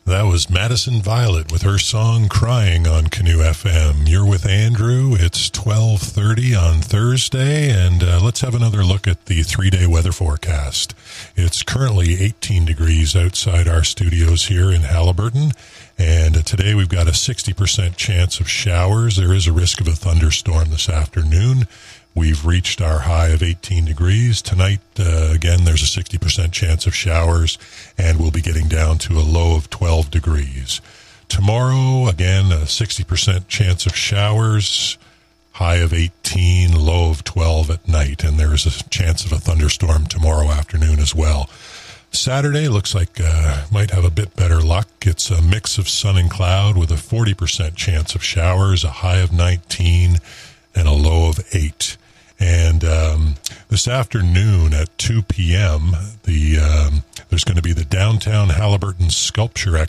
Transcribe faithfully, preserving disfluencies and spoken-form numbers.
That was Madison Violet with her song Crying on Canoe F M. You're with Andrew. It's twelve thirty on Thursday, and uh, let's have another look at the three-day weather forecast. It's currently eighteen degrees outside our studios here in Halliburton, and uh, today we've got a sixty percent chance of showers. There is a risk of a thunderstorm this afternoon. We've reached our high of eighteen degrees. Tonight, uh, again, there's a sixty percent chance of showers, and we'll be getting down to a low of twelve degrees. Tomorrow, again, a sixty percent chance of showers, high of eighteen, low of twelve at night, and there's a chance of a thunderstorm tomorrow afternoon as well. Saturday looks like uh, might have a bit better luck. It's a mix of sun and cloud with a forty percent chance of showers, a high of nineteen, and a low of eight. And um, this afternoon at two p.m., the um, there's going to be the Downtown Halliburton Sculpture